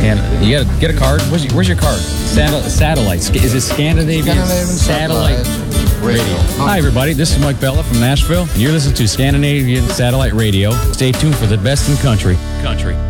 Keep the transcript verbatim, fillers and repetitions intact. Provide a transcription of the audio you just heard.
Scan. You gotta get a card. Where's your, where's your card? Satel- satellite. Sc- Is it Scandinavian, Scandinavian Satellite, Satellite Radio? Radio. Hi, everybody. This is Mike Bella from Nashville. You're listening to Scandinavian Satellite Radio. Stay tuned for the best in country. Country.